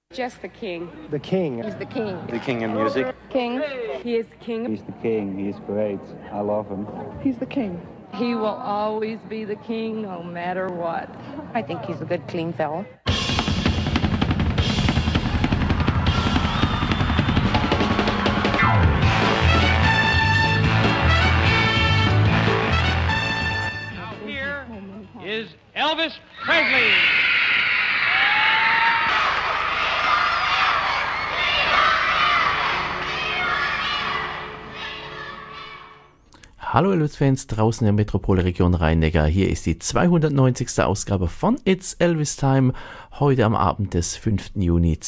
Just the king. The king. He's the king. The king in music. King. He is king. He's the king. He's great. I love him. He's the king. He will always be the king no matter what. I think he's a good, clean fella. Now here is Elvis Presley. Hallo Elvis-Fans draußen in der Metropolregion Rhein-Neckar. Hier ist die 290. Ausgabe von It's Elvis Time. Heute am Abend des 5. Juni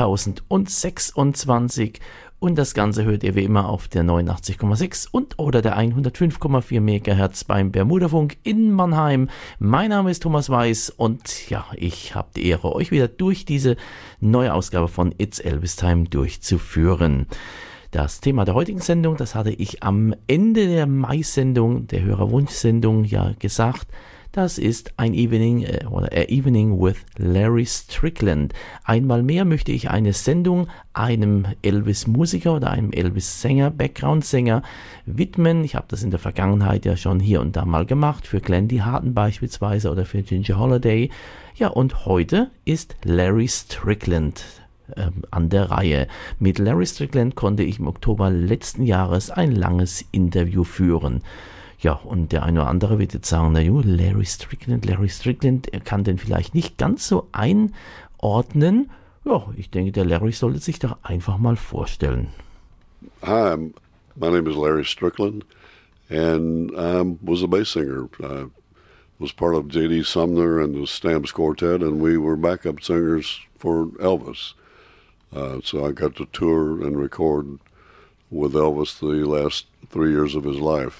2026. Und das Ganze hört ihr wie immer auf der 89,6 und oder der 105,4 MHz beim Bermudafunk in Mannheim. Mein Name ist Thomas Weiß und ja, ich habe die Ehre, euch wieder durch diese neue Ausgabe von It's Elvis Time durchzuführen. Das Thema der heutigen Sendung, das hatte ich am Ende der Mai-Sendung, der Hörerwunsch-Sendung ja gesagt, das ist ein Evening oder A Evening with Larry Strickland. Einmal mehr möchte ich eine Sendung einem Elvis-Musiker oder einem Elvis-Sänger, Background-Sänger widmen. Ich habe das in der Vergangenheit ja schon hier und da mal gemacht, für Glendy Harton beispielsweise oder für Ginger Holiday. Ja, und heute ist Larry Strickland an der Reihe. Mit Larry Strickland konnte ich im Oktober letzten Jahres ein langes Interview führen. Ja, und der eine oder andere wird jetzt sagen, Larry Strickland, er kann den vielleicht nicht ganz so einordnen. Ja, ich denke, der Larry sollte sich doch einfach mal vorstellen. Hi, my name is Larry Strickland and I was a bass singer. I was part of J.D. Sumner and the Stamps Quartet and we were backup singers for Elvis. So I got to tour and record with Elvis the last 3 years of his life.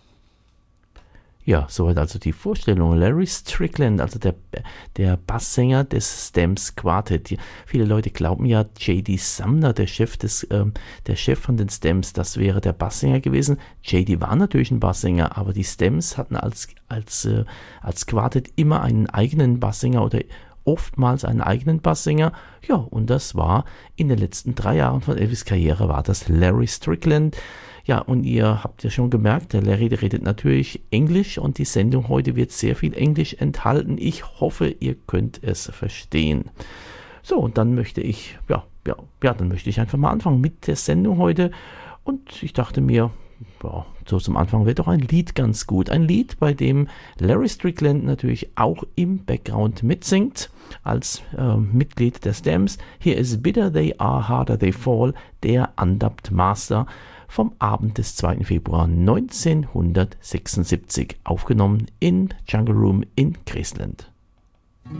Ja, soweit also die Vorstellung. Larry Strickland, also der Basssänger des Stamps Quartet. Viele Leute glauben ja, J.D. Sumner, der Chef von den Stamps, das wäre der Basssänger gewesen. J.D. war natürlich ein Basssänger, aber die Stamps hatten als Quartet immer einen eigenen Basssänger oder oftmals einen eigenen Basssänger. Ja, und das war in den letzten 3 Jahren von Elvis' Karriere war das Larry Strickland. Ja, und ihr habt ja schon gemerkt, der Larry redet natürlich Englisch und die Sendung heute wird sehr viel Englisch enthalten. Ich hoffe, ihr könnt es verstehen. So, und dann möchte ich einfach mal anfangen mit der Sendung heute. Und ich dachte mir, ja, so zum Anfang wäre doch ein Lied ganz gut. Ein Lied, bei dem Larry Strickland natürlich auch im Background mitsingt, als Mitglied der Stamps. Hier ist Bitter They Are, Harder They Fall, der Undubbed Master vom Abend des 2. Februar 1976, aufgenommen in Jungle Room in Graceland.